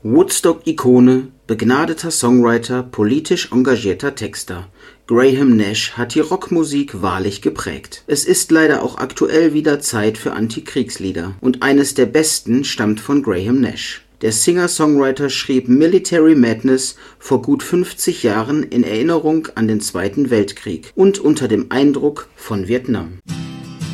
Woodstock-Ikone, begnadeter Songwriter, politisch engagierter Texter. Graham Nash hat die Rockmusik wahrlich geprägt. Es ist leider auch aktuell wieder Zeit für Antikriegslieder. Und eines der besten stammt von Graham Nash. Der Singer-Songwriter schrieb Military Madness vor gut 50 Jahren in Erinnerung an den Zweiten Weltkrieg und unter dem Eindruck von Vietnam.